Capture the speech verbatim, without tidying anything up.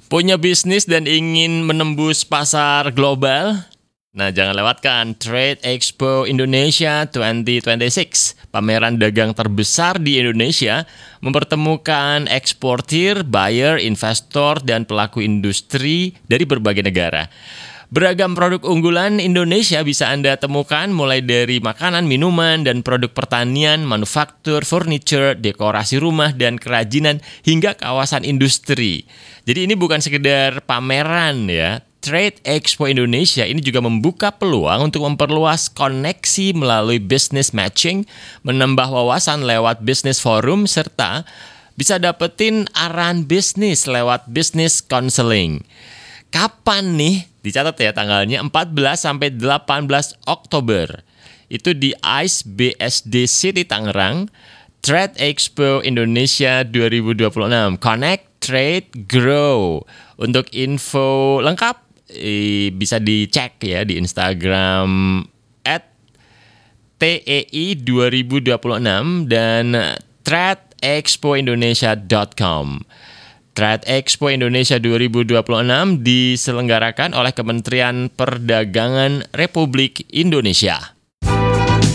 Punya bisnis dan ingin menembus pasar global? Nah, jangan lewatkan Trade Expo Indonesia dua ribu dua puluh enam. Pameran dagang terbesar di Indonesia mempertemukan eksportir, buyer, investor, dan pelaku industri dari berbagai negara. Beragam produk unggulan Indonesia bisa Anda temukan mulai dari makanan, minuman, dan produk pertanian, manufaktur, furniture, dekorasi rumah, dan kerajinan hingga kawasan industri. Jadi ini bukan sekedar pameran ya. Trade Expo Indonesia ini juga membuka peluang untuk memperluas koneksi melalui business matching, menambah wawasan lewat business forum, serta bisa dapetin arahan bisnis lewat business counseling. Kapan nih? Dicatat ya tanggalnya empat belas sampai delapan belas Oktober. Itu di I C E B S D City Tangerang, Trade Expo Indonesia dua ribu dua puluh enam. Connect, Trade, Grow. Untuk info lengkap eh, bisa dicek ya di Instagram at T E I dua ribu dua puluh enam dan trade expo indonesia dot com. Trade Expo Indonesia dua ribu dua puluh enam diselenggarakan oleh Kementerian Perdagangan Republik Indonesia.